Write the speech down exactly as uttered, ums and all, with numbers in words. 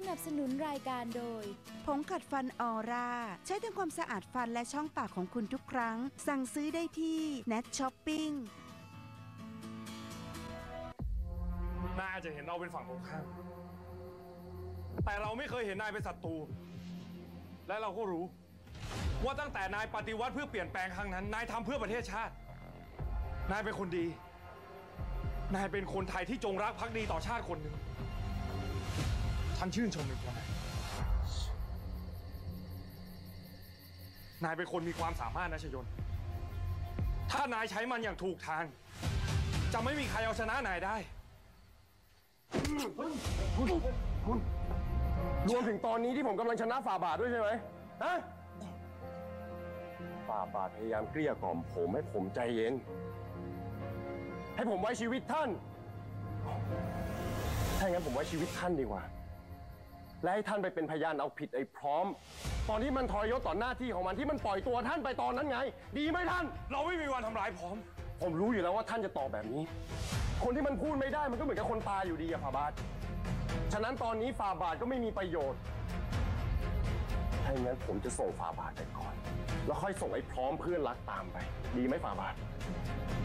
นับสนุนรายการโดยผงขัดฟันออร่าใช้ทำความสะอาดฟันและช่องปากของคุณทุกครั้งสั่งซื้อได้ที่ Net Shopping นายอาจจะเห็นเราเป็นฝั่งตรงข้ามแต่เราไม่เคยเห็นนายเป็นศัตรูและเราก็รู้ว่าตั้งแต่นายปฏิวัติเพื่อเปลี่ยนแปลงครั้งนั้นนายทำเพื่อประเทศชาตินายเป็นคนดีนายเป็นคนไทยที่จงรักภักดีต่อชาติคนหนึ่งฉันชื่นชมในตัวนายนายเป็นคนมีความสามารถนะชยนถ้านายใช้มันอย่างถูกทางจะไม่มีใครเอาชนะนายได้คุณคุณรวมถึงตอนนี้ที่ผมกำลังชนะฝ่าบาทด้วยใช่ไหมฮะฝ่าบาทพยายามเกลี้ยกล่อมผมให้ผมใจเย็นให้ผมไว้ชีวิตท่านถ้าอย่างนั้นผมไว้ชีวิตท่านดีกว่าและให้ท่านไปเป็นพยานเอาผิดไอ้พร้อมตอนที่มันทรยศต่อหน้าที่ของมันที่มันปล่อยตัวท่านไปตอนนั้นไงดีไหมท่านเราไม่มีวันทำร้ายพร้อมผมรู้อยู่แล้วว่าท่านจะตอบแบบนี้คนที่มันพูดไม่ได้มันก็เหมือนกับคนตายอยู่ดีอะฝ่าบาทฉะนั้นตอนนี้ฝ่าบาทก็ไม่มีประโยชน์ถ้าอย่างนั้นผมจะส่งฝ่าบาทไปก่อนแล้วค่อยส่งไอ้พร้อมเพื่อนรักตามไปดีไหมฝ่าบาท